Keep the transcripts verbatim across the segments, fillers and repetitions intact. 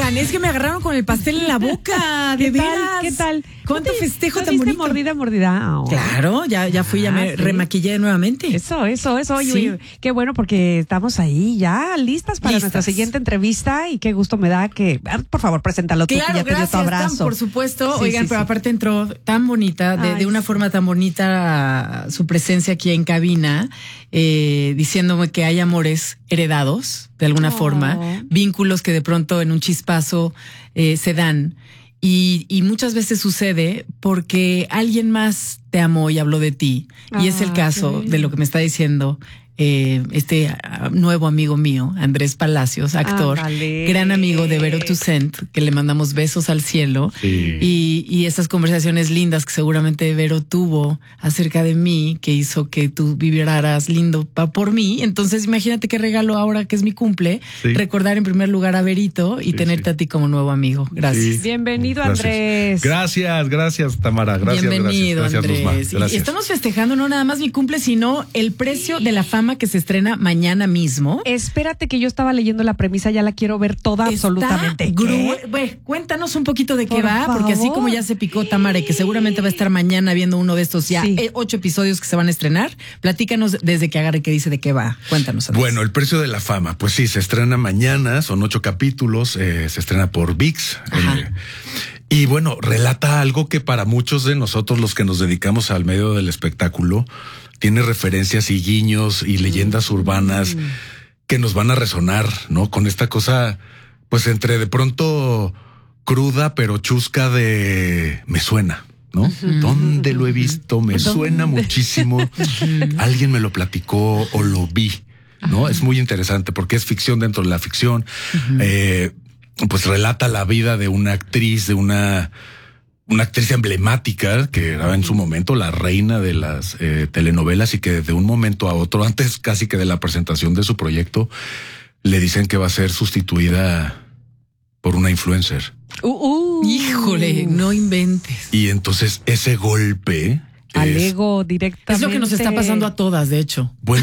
oigan, es que me agarraron con el pastel en la boca, de ¿Qué veras. tal? ¿Qué tal? ¿Cuánto ¿No te- festejo no tan diste bonito? mordida, mordida? Oh. Claro, ya, ya fui, ya Ah, me sí. remaquillé nuevamente. Eso, eso, eso. Oye, Sí. oye, qué bueno porque estamos ahí ya listas para Listas. nuestra siguiente entrevista y qué gusto me da que, ah, por favor, preséntalo tú, Claro, que ya te dio gracias, tu abrazo. Tam, por supuesto. Sí, Oigan, sí, pero sí. aparte entró tan bonita, de, Ay, de una sí. forma tan bonita su presencia aquí en cabina, eh, diciéndome que hay amores heredados, de alguna Oh. forma, vínculos que de pronto en un chispazo eh, se dan. Y, y muchas veces sucede porque alguien más te amó y habló de ti. Y es el Ah, caso qué de lo que me está diciendo eh, este ah, nuevo amigo mío, Andrés Palacios, actor, Ándale. gran amigo de Vero Toussaint, que le mandamos besos al cielo. Sí. Y, y esas conversaciones lindas que seguramente Vero tuvo acerca de mí, que hizo que tú vibraras lindo pa- por mí. Entonces, imagínate qué regalo ahora que es mi cumple, Sí. recordar en primer lugar a Verito y Sí, tenerte sí. a ti como nuevo amigo. Gracias. Sí. Bienvenido, Gracias. Andrés. Gracias, gracias, Tamara. Gracias, Bienvenido, gracias. Gracias, Andrés. Luzma. Y Gracias. estamos festejando no nada más mi cumple, sino el precio de la fama que se estrena mañana mismo. Espérate que yo estaba leyendo la premisa, ya la quiero ver toda absolutamente. Está gru- ¿Qué? Güey, cuéntanos un poquito de qué Por va, porque así favor. como ya se picó Tamara y que seguramente va a estar mañana viendo uno de estos ya Sí. eh, ocho episodios que se van a estrenar, platícanos desde que agarre que dice de qué va. Cuéntanos. Andrés. Bueno, el precio de la fama, pues sí, se estrena mañana, son ocho capítulos, eh, se estrena por ViX. Ajá. eh, y bueno, relata algo que para muchos de nosotros, los que nos dedicamos al medio del espectáculo, tiene referencias y guiños y leyendas urbanas que nos van a resonar, ¿no? Con esta cosa, pues entre de pronto cruda, pero chusca de me suena. ¿No? ¿Dónde lo he visto? Me suena muchísimo. Alguien me lo platicó o lo vi. ¿No? Es muy interesante porque es ficción dentro de la ficción. Eh, pues relata la vida de una actriz, de una, una actriz emblemática que era en su momento la reina de las eh, telenovelas y que de un momento a otro, antes casi que de la presentación de su proyecto, le dicen que va a ser sustituida por una influencer. Uh, uh. Híjole, no inventes. Y entonces ese golpe Al es, ego directamente. Es lo que nos está pasando a todas, de hecho. bueno,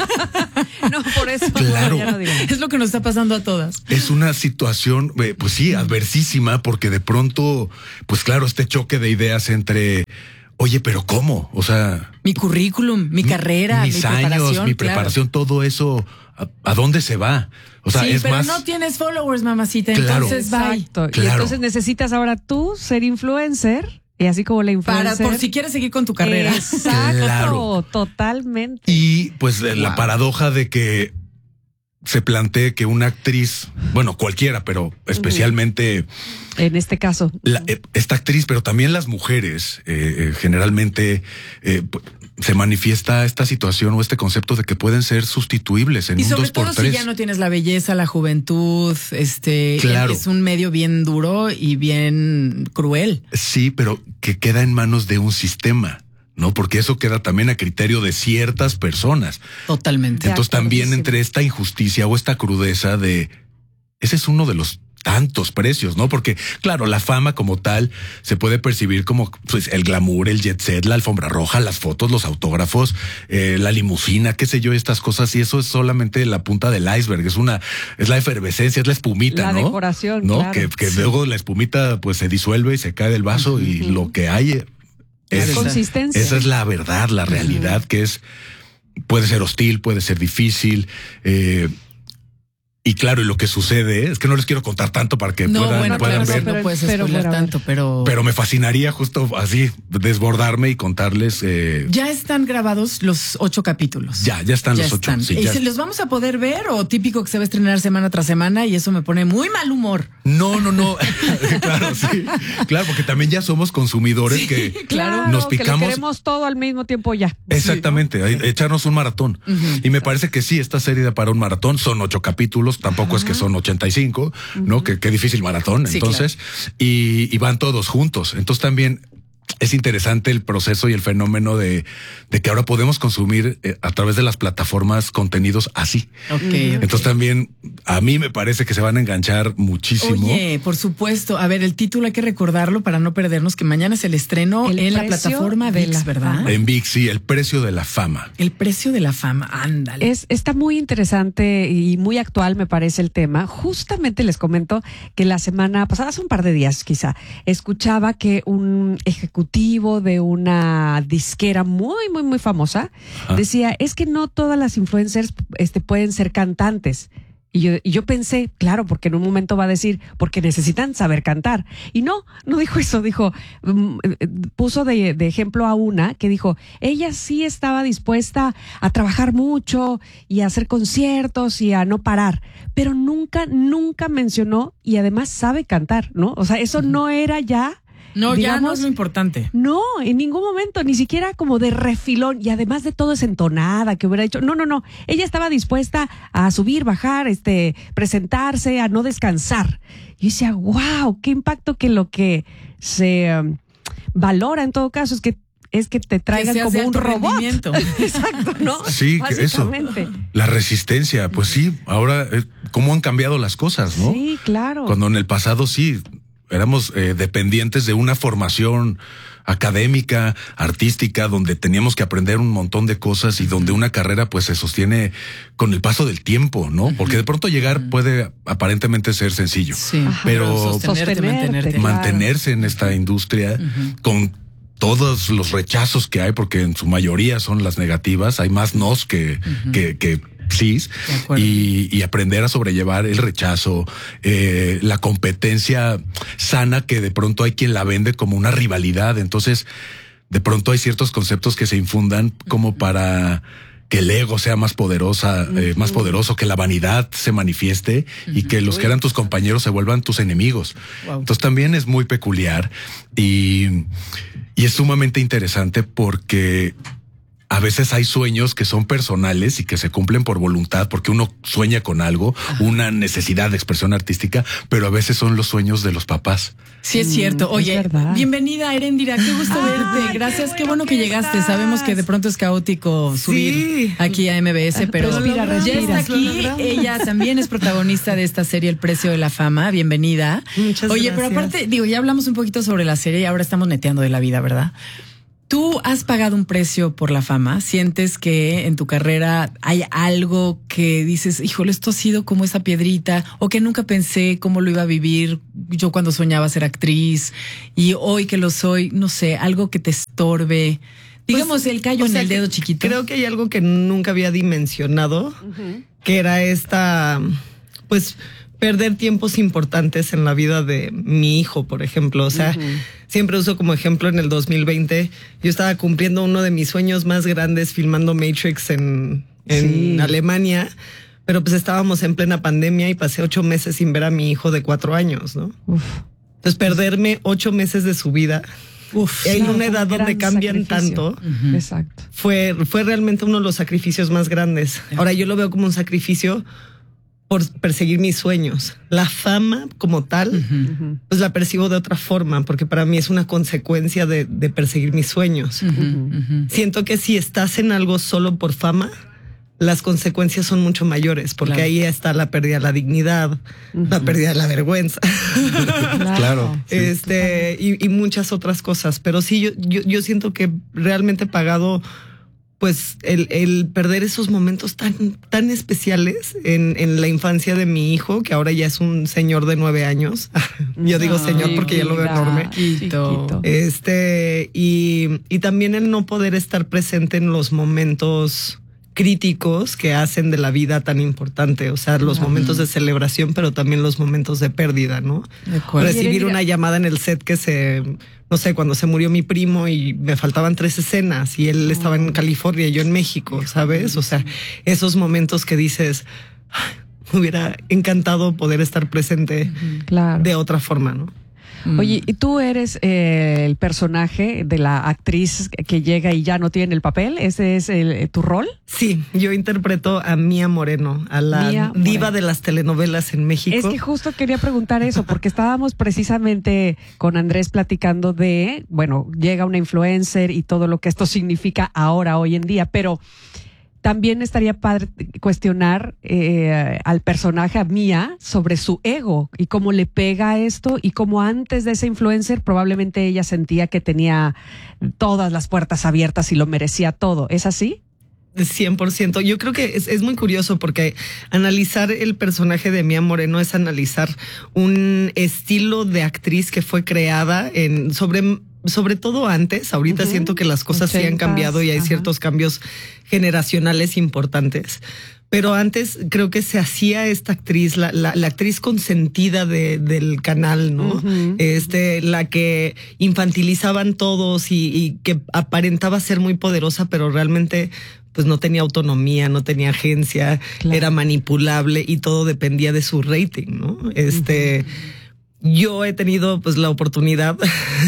No, por eso. Claro. No, ya no digo. Es lo que nos está pasando a todas. es una situación, eh, pues sí, adversísima, porque de pronto, pues claro, este choque de ideas entre, oye, pero ¿cómo? O sea, Mi currículum, mi carrera, mis mi años, preparación. mi claro. preparación, todo eso, ¿a, a dónde se va? O sea, sí, es pero más. no tienes followers, mamacita. Claro. Entonces, bye. Exacto. Y Claro. entonces necesitas ahora tú ser influencer y así como la Para, influencer. por si quieres seguir con tu carrera. Exacto, Claro. totalmente. Y pues eh, la Wow. paradoja de que se plantee que una actriz, bueno, cualquiera, pero especialmente En este caso. la- eh, esta actriz, pero también las mujeres, eh, eh, generalmente eh, pu- se manifiesta esta situación o este concepto de que pueden ser sustituibles en Y un sobre dos por todo si tres. ya no tienes la belleza, la juventud, este Claro. es un medio bien duro y bien cruel. Sí, pero que queda en manos de un sistema, ¿no? Porque eso queda también a criterio de ciertas personas. Totalmente. De Entonces también acordísimo. entre esta injusticia o esta crudeza de ese es uno de los tantos precios, ¿no? Porque claro, la fama como tal se puede percibir como pues, el glamour, el jet set, la alfombra roja, las fotos, los autógrafos, eh, la limusina, qué sé yo, estas cosas. Y eso es solamente la punta del iceberg. Es una, es la efervescencia, es la espumita, La ¿no? decoración, ¿no? claro. Que, que Sí. luego la espumita pues se disuelve y se cae del vaso y lo que hay La es consistencia. esa es la verdad, la realidad, que es, puede ser hostil, puede ser difícil. Eh, y claro, y lo que sucede es que no les quiero contar tanto para que No, puedan, bueno, puedan claro, ver. no, no puedes pero, spoiler pero, a ver. tanto, pero... Pero me fascinaría justo así desbordarme y contarles. Eh, ya están grabados los ocho capítulos. ya, ya están Ya los ocho. están. Sí, ¿Y ya. se los vamos a poder ver o típico que se va a estrenar semana tras semana y eso me pone muy mal humor? No, no, no. Claro, sí. Claro, porque también ya somos consumidores que Claro, nos que le picamos. queremos todo al mismo tiempo ya. Exactamente, hay- echarnos un maratón. Y me parece que sí, esta serie da para un maratón, son ocho capítulos, tampoco es que son ochenta y cinco, ¿no? Que qué difícil maratón. Sí, Entonces, y, y van todos juntos. Entonces también es interesante el proceso y el fenómeno de, de que ahora podemos consumir eh, a través de las plataformas contenidos así. Okay, Entonces okay. también a mí me parece que se van a enganchar muchísimo. Oye, por supuesto. A ver, el título hay que recordarlo para no perdernos, que mañana es el estreno El en la precio plataforma de ViX, la ¿verdad? fama. En ViX, sí, el precio de la fama. El precio de la fama, ándale. Es, está muy interesante y muy actual, me parece, el tema. Justamente les comento que la semana pasada, hace un par de días quizá, escuchaba que un ejecutivo de una disquera muy, muy, muy famosa Ajá. decía, es que no todas las influencers este, pueden ser cantantes. Y yo, y yo pensé, claro, porque en un momento va a decir, porque necesitan saber cantar. Y no, no dijo eso, dijo, um, puso de, de ejemplo a una que dijo, ella sí estaba dispuesta a trabajar mucho y a hacer conciertos y a no parar, pero nunca, nunca mencionó y además sabe cantar, ¿no? O sea, eso no era ya... No, digamos, ya no es lo importante. No, en ningún momento, ni siquiera como de refilón, y además de todo es entonada que hubiera dicho, no, no, no, ella estaba dispuesta a subir, bajar, este, presentarse, a no descansar. Y decía, wow, qué impacto que lo que se um, valora en todo caso es que es que te traigan que como un robot. Exacto, ¿no? Sí, que eso. La resistencia, pues sí, ahora eh, cómo han cambiado las cosas, ¿no? Sí, claro. Cuando en el pasado sí éramos eh, dependientes de una formación académica, artística, donde teníamos que aprender un montón de cosas y donde una carrera pues se sostiene con el paso del tiempo, ¿no? Porque de pronto llegar puede aparentemente ser sencillo, sí, Ajá. pero sostenerte, mantenerte. claro. mantenerse en esta industria uh-huh. con todos los rechazos que hay, porque en su mayoría son las negativas, hay más nos que, uh-huh. que, que sí, y, y aprender a sobrellevar el rechazo, eh, la competencia sana, que de pronto hay quien la vende como una rivalidad. Entonces, de pronto hay ciertos conceptos que se infundan como para que el ego sea más poderosa, eh, más poderoso, que la vanidad se manifieste y que los que eran tus compañeros se vuelvan tus enemigos. Wow. Entonces también es muy peculiar y, y es sumamente interesante porque a veces hay sueños que son personales y que se cumplen por voluntad, porque uno sueña con algo, Ajá. una necesidad de expresión artística, pero a veces son los sueños de los papás. Sí, es cierto. Oye, es bienvenida, Eréndira, qué gusto ah, verte. Gracias, qué, qué bueno que llegaste. Estás. Sabemos que de pronto es caótico subir sí. aquí a M B S, pero respira, respira. ya está aquí. Ella también es protagonista de esta serie El Precio de la Fama. Bienvenida. Muchas Oye, gracias. pero aparte, digo, ya hablamos un poquito sobre la serie y ahora estamos neteando de la vida, ¿verdad? ¿Tú has pagado un precio por la fama? ¿Sientes que en tu carrera hay algo que dices, híjole, esto ha sido como esa piedrita, o que nunca pensé cómo lo iba a vivir yo cuando soñaba ser actriz y hoy que lo soy, no sé, algo que te estorbe? Digamos, pues, el callo en sea, el dedo chiquito. Creo que hay algo que nunca había dimensionado, uh-huh. que era esta, pues, perder tiempos importantes en la vida de mi hijo, por ejemplo. O sea, uh-huh. siempre uso como ejemplo en el dos mil veinte, yo estaba cumpliendo uno de mis sueños más grandes filmando Matrix en, en sí. Alemania, pero pues estábamos en plena pandemia y pasé ocho meses sin ver a mi hijo de cuatro años, ¿no? Uf. Entonces, perderme ocho meses de su vida Uf, en una edad donde cambian tanto, uh-huh. Exacto. Fue, fue realmente uno de los sacrificios más grandes. Ahora yo lo veo como un sacrificio por perseguir mis sueños. La fama como tal, uh-huh. pues la percibo de otra forma, porque para mí es una consecuencia de, de perseguir mis sueños. Uh-huh. Uh-huh. Siento que si estás en algo solo por fama, las consecuencias son mucho mayores, porque claro. ahí está la pérdida de la dignidad, uh-huh. la pérdida de la vergüenza. Claro. Sí. Este, y, y muchas otras cosas. Pero sí, yo, yo, yo siento que realmente he pagado pues el, el perder esos momentos tan, tan especiales en, en la infancia de mi hijo, que ahora ya es un señor de nueve años. Yo digo señor porque ya lo veo enorme. Chiquito. Este, y, y también el no poder estar presente en los momentos críticos que hacen de la vida tan importante, o sea, los uh-huh. momentos de celebración, pero también los momentos de pérdida, ¿no? De acuerdo. Recibir una llamada en el set que se, no sé, cuando se murió mi primo y me faltaban tres escenas y él uh-huh. estaba en California y yo en México, ¿sabes? O sea, esos momentos que dices, me hubiera encantado poder estar presente uh-huh. claro. de otra forma, ¿no? Mm. Oye, ¿y tú eres eh, el personaje de la actriz que llega y ya no tiene el papel? ¿Ese es el, tu rol? Sí, yo interpreto a Mía Moreno, a la Mía diva Moreno. de las telenovelas en México. Es que justo quería preguntar eso, porque estábamos precisamente con Andrés platicando de, bueno, llega una influencer y todo lo que esto significa ahora, hoy en día, pero también estaría padre cuestionar eh, al personaje, a Mía, sobre su ego y cómo le pega esto y cómo antes de ese influencer probablemente ella sentía que tenía todas las puertas abiertas y lo merecía todo. ¿Es así? cien por ciento. Yo creo que es, es muy curioso porque analizar el personaje de Mía Moreno es analizar un estilo de actriz que fue creada en sobre sobre todo antes. Ahorita uh-huh. siento que las cosas sí han cambiado y hay ajá. ciertos cambios generacionales importantes. Pero antes creo que se hacía esta actriz, la, la, la actriz consentida de, del canal, ¿no? Uh-huh. Este, la que infantilizaban todos y, y que aparentaba ser muy poderosa, pero realmente pues no tenía autonomía, no tenía agencia, claro. era manipulable y todo dependía de su rating, ¿no? Este... Uh-huh. Yo he tenido pues la oportunidad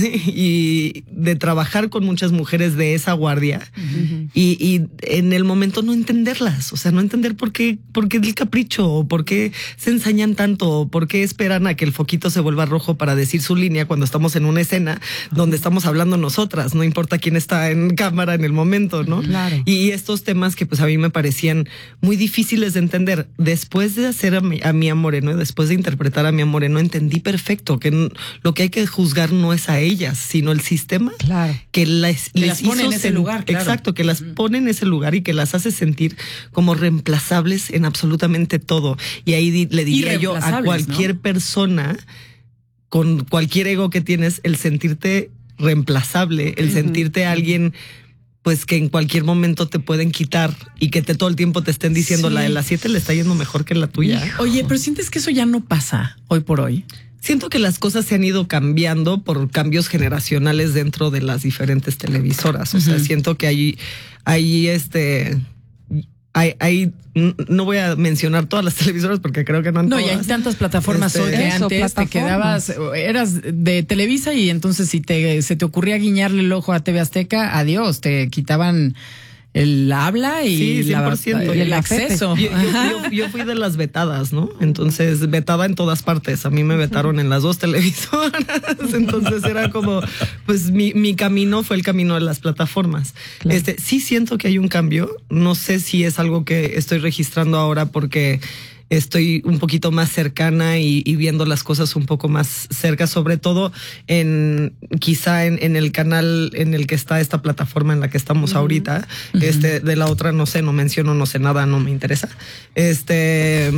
y de trabajar con muchas mujeres de esa guardia uh-huh. y, y en el momento no entenderlas, o sea, no entender por qué, por qué el capricho, o por qué se ensañan tanto, o por qué esperan a que el foquito se vuelva rojo para decir su línea cuando estamos en una escena uh-huh. donde estamos hablando nosotras, no importa quién está en cámara en el momento, ¿no? Claro. Y estos temas que pues a mí me parecían muy difíciles de entender. Después de hacer a, mi, a Mía Moreno, después de interpretar a Mía Moreno, entendí perfecto Perfecto, que lo que hay que juzgar no es a ellas, sino el sistema claro. que las, que les las pone hizo en ese lugar. Claro. Exacto, que las uh-huh. pone en ese lugar y que las hace sentir como reemplazables en absolutamente todo. Y ahí di, le diría yo a cualquier ¿no? persona con cualquier ego que tienes, el sentirte reemplazable, el uh-huh. sentirte alguien pues que en cualquier momento te pueden quitar y que te todo el tiempo te estén diciendo sí. la de las siete le está yendo mejor que la tuya. Oye, pero ¿sientes que eso ya no pasa hoy por hoy? Siento que las cosas se han ido cambiando por cambios generacionales dentro de las diferentes televisoras. O uh-huh. sea, siento que hay, hay este, hay, hay, no voy a mencionar todas las televisoras porque creo que no han No, todas. y hay tantas plataformas este, hoy que eso, antes te quedabas, eras de Televisa y entonces si te, se te ocurría guiñarle el ojo a T V Azteca, adiós, te quitaban el habla y, sí, cien por ciento. La, y el acceso. Yo, yo, yo, yo fui de las vetadas, ¿no? Entonces, vetada en todas partes. A mí me vetaron en las dos televisoras. Entonces era como, pues mi, mi camino fue el camino de las plataformas. Claro. Este, sí siento que hay un cambio. No sé si es algo que estoy registrando ahora porque estoy un poquito más cercana y, y viendo las cosas un poco más cerca, sobre todo en quizá en, en el canal en el que está esta plataforma en la que estamos uh-huh. ahorita. Uh-huh. Este, de la otra no sé, no menciono, no sé nada, no me interesa. Este,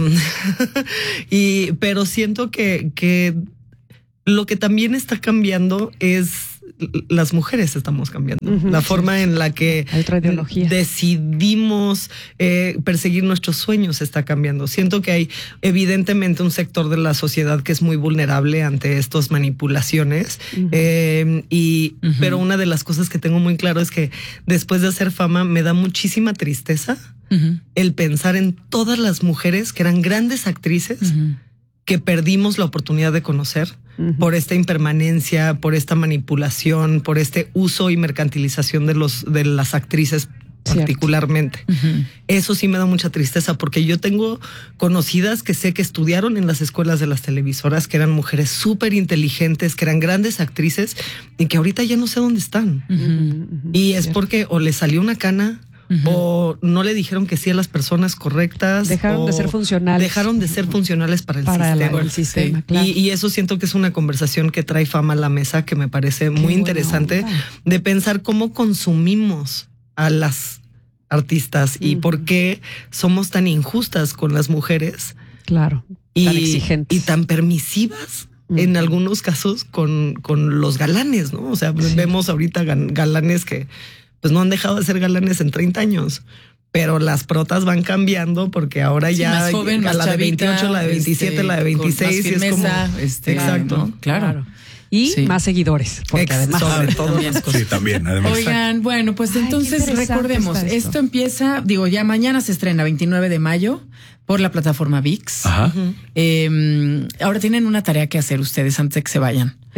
y, pero siento que, que lo que también está cambiando es las mujeres estamos cambiando. Uh-huh, la forma sí. en la que decidimos eh, perseguir nuestros sueños está cambiando. Siento que hay evidentemente un sector de la sociedad que es muy vulnerable ante estas manipulaciones. Uh-huh. Eh, y, uh-huh. pero una de las cosas que tengo muy claro es que después de hacer fama me da muchísima tristeza uh-huh. el pensar en todas las mujeres que eran grandes actrices uh-huh. que perdimos la oportunidad de conocer uh-huh. por esta impermanencia, por esta manipulación, por este uso y mercantilización de los de las actrices particularmente. Uh-huh. Eso sí me da mucha tristeza porque yo tengo conocidas que sé que estudiaron en las escuelas de las televisoras, que eran mujeres súper inteligentes, que eran grandes actrices y que ahorita ya no sé dónde están. Uh-huh. Uh-huh. Y es porque o les salió una cana Uh-huh. o no le dijeron que sí a las personas correctas. Dejaron de ser funcionales. Dejaron de ser funcionales para el para sistema. La, el sistema, claro. y, y eso siento que es una conversación que trae Fama a la mesa, que me parece muy Qué interesante, de pensar cómo consumimos a las artistas uh-huh. y por qué somos tan injustas con las mujeres. Claro, y, tan exigentes. Y tan permisivas. Uh-huh. En algunos casos con, con los galanes, ¿no? O sea, sí. vemos ahorita galanes que pues no han dejado de ser galanes en treinta años, pero las protas van cambiando porque ahora sí, ya más joven, la más de chavita, veintiocho, la de veintisiete, este, la de veintiséis firmeza, y es como este, exacto, ¿no? Claro. claro. Y sí. más seguidores, porque Ex, además sobre todo las cosas. Sí, también, además. Oigan, bueno, pues Ay, entonces recordemos, esto. esto empieza, digo, ya mañana se estrena veintinueve de mayo por la plataforma ViX. Ajá. Eh, ahora tienen una tarea que hacer ustedes antes de que se vayan.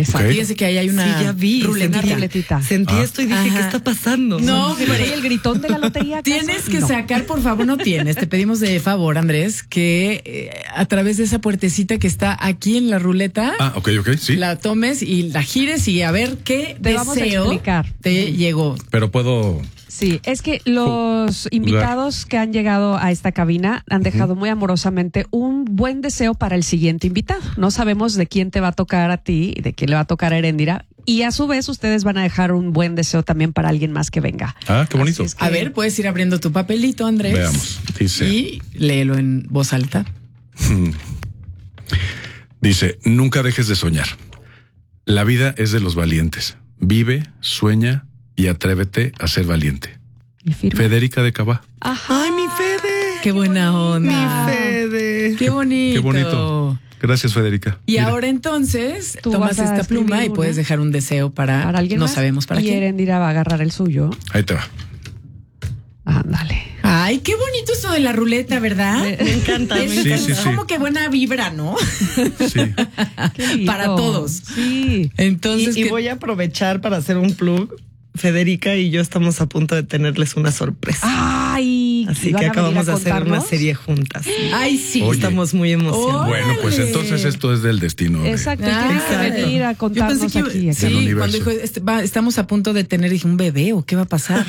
Exacto. Ok. Fíjense que ahí hay una Sí, ya vi. ruletita. Una ruletita. Sentí Ah. esto y dije, Ajá. ¿qué está pasando? No, ¿Y el gritón de la lotería? acaso? Tienes que No. sacar, por favor, no tienes. Te pedimos de favor, Andrés, que eh, a través de esa puertecita que está aquí en la ruleta, Ah, ok, ok, sí. la tomes y la gires y a ver qué Te vamos a deseo explicar. te llegó. Pero puedo. Sí, es que los invitados que han llegado a esta cabina han dejado muy amorosamente un buen deseo para el siguiente invitado. No sabemos de quién te va a tocar a ti y de quién le va a tocar a Eréndira. Y a su vez ustedes van a dejar un buen deseo también para alguien más que venga. Ah, qué bonito. Así es que- A ver, puedes ir abriendo tu papelito, Andrés. Veamos. Dice. Y léelo en voz alta. Dice, nunca dejes de soñar. La vida es de los valientes. Vive, sueña y atrévete a ser valiente. Y firma. Federica de Cabá. Ajá. Ay, mi Fede. Qué buena onda. Mi Fede. Qué bonito. Qué bonito. Gracias, Federica. Y Mira. ahora entonces Tú tomas vas a esta escribir pluma y una. puedes dejar un deseo para, Para alguien no más. sabemos para y quién. Eréndira va a agarrar el suyo. Ahí te va. Ándale. Ay, qué bonito esto de la ruleta, ¿verdad? Me encanta, me Es, Sí, encanta. sí, sí. como que buena vibra, ¿no? Sí. Qué lindo. Para todos. Sí. Entonces, Y, y ¿qué- voy a aprovechar para hacer un plug. Federica y yo estamos a punto de tenerles una sorpresa. Ay, Así ¿van que a venir acabamos a de hacer una contarnos? serie juntas. ay, sí. Oye. Estamos muy emocionados. Bueno, pues Órale. entonces esto es del destino. de- Exacto, Ah, tienen que exacto. venir a Yo contarnos pensé que aquí. aquí. sí, Del universo. cuando dijo este, va, estamos a punto de tener, dije, un bebé o qué va a pasar.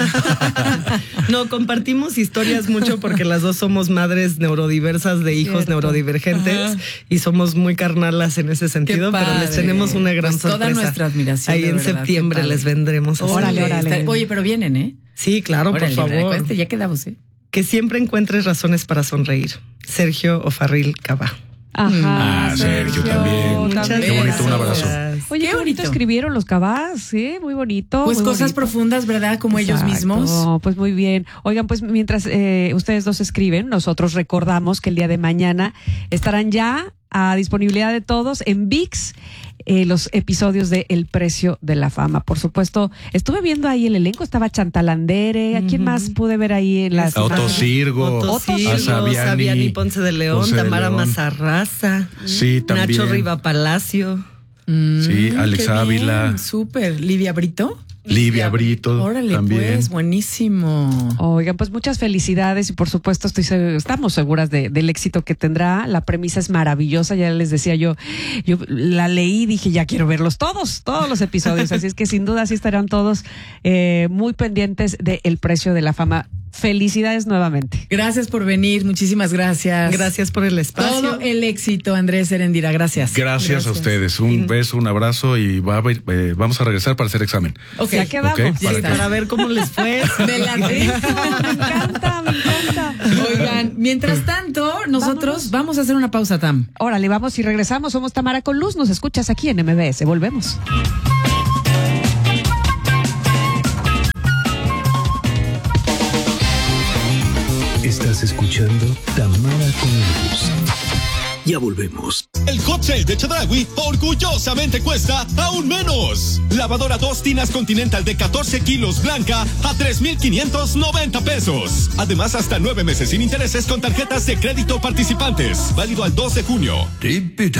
No, compartimos historias mucho porque las dos somos madres neurodiversas de hijos Cierto. neurodivergentes Ajá. y somos muy carnalas en ese sentido, Qué pero les padre. tenemos una gran Pues toda sorpresa. nuestra admiración, Ahí de en verdad, septiembre qué padre. les vendremos a hacer. Órale, órale. está- Oye, pero vienen, ¿eh? Sí, claro, Órale, por favor. este, ya quedamos, ¿eh? Que siempre encuentres razones para sonreír. Sergio Ofarril Cabá. Ajá. Ah, Sergio, también. Muchas Qué bonito, un gracias. abrazo. Oye, Qué qué bonito bonito. escribieron los cabás, sí, muy bonito. Pues muy cosas bonito. profundas, ¿verdad? Como ellos Exacto. mismos. Pues muy bien. Oigan, pues mientras eh, ustedes dos escriben, nosotros recordamos que el día de mañana estarán ya a disponibilidad de todos en ViX eh, los episodios de El Precio de la Fama. Por supuesto, estuve viendo ahí el elenco, estaba Chantalandere, ¿a quién más pude ver ahí en las... A Otto Sirgo, Otto a Sirgo, Saviani, Saviani Ponce de León, Ponce de Tamara León. Mazarraza, Sí, también. Nacho Riva Palacio. Mm, Sí, Alex qué bien, Ávila. Súper. Lidia Brito. Livia Brito Órale, también. pues, buenísimo. Oigan, pues muchas felicidades y por supuesto estoy seg- estamos seguras de, del éxito que tendrá. La premisa es maravillosa, ya les decía yo, yo la leí y dije ya quiero verlos todos, todos los episodios, así es que sin duda sí estarán todos eh, muy pendientes de El Precio de la Fama. Felicidades nuevamente. Gracias por venir, muchísimas gracias. Gracias por el espacio. Todo el éxito, Andrés Erendira, gracias. Gracias, Gracias. a ustedes. Un beso, un abrazo y va a ver- eh, vamos a regresar para hacer examen. Ok. Ya quedamos. Ok, Ya para está. que- Para ver cómo les fue. Me la Eso, me encanta, me encanta. Oigan, mientras tanto, nosotros Vámonos. vamos a hacer una pausa, Tam. Órale, vamos y regresamos. Somos Tamara con Luz. Nos escuchas aquí en M B S. Volvemos. Estás escuchando Tamara con Luz. Ya volvemos. El hot sale de Chedraui orgullosamente cuesta aún menos. Lavadora dos tinas Continental de catorce kilos blanca a tres mil quinientos noventa pesos. Además, hasta nueve meses sin intereses con tarjetas de crédito participantes. Válido al dos de junio. Te invita